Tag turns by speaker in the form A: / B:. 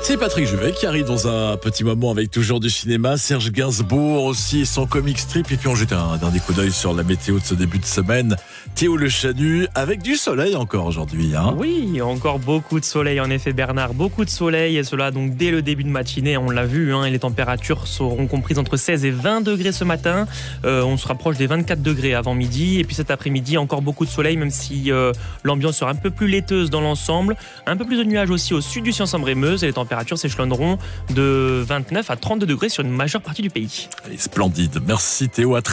A: C'est Patrick Juvet qui arrive dans un petit moment avec toujours du cinéma. Serge Gainsbourg aussi, son comic strip. Et puis on jette un dernier coup d'œil sur la météo de ce début de semaine. Théo Le Chanu, avec du soleil encore aujourd'hui.
B: Oui, encore beaucoup de soleil en effet Bernard. Beaucoup de soleil et cela donc dès le début de matinée. On l'a vu, et les températures seront comprises entre 16 et 20 degrés ce matin. On se rapproche des 24 degrés avant midi. Et puis cet après-midi, encore beaucoup de soleil, même si l'ambiance sera un peu plus laiteuse dans l'ensemble. Un peu plus de nuages aussi au sud du Sian-Sambre-et-Meuse. Et les températures s'échelonneront de 29 à 32 degrés sur une majeure partie du pays.
A: Allez, splendide. Merci Théo.